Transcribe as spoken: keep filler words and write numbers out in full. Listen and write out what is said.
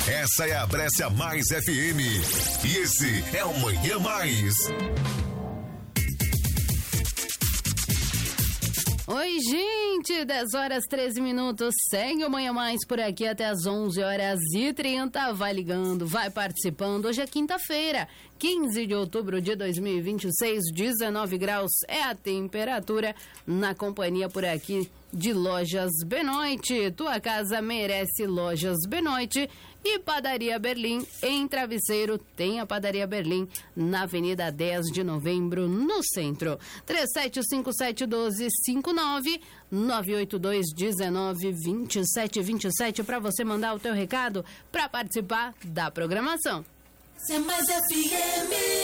Essa é a Brescia Mais F M. E esse é o Manhã Mais. Oi, gente, dez horas treze minutos, segue o Manhã Mais por aqui até as onze horas e trinta, vai ligando, vai participando. Hoje é quinta-feira, quinze de outubro de dois mil e vinte e seis, dezenove graus é a temperatura, na companhia por aqui de Lojas Benoit. Tua casa merece Lojas Benoit. E Padaria Berlim, em Travesseiro, tem a Padaria Berlim na Avenida dez de Novembro, no centro. três sete cinco sete um dois cinco nove, nove oito dois um nove, dois sete dois sete para você mandar o teu recado para participar da programação. É mais F M.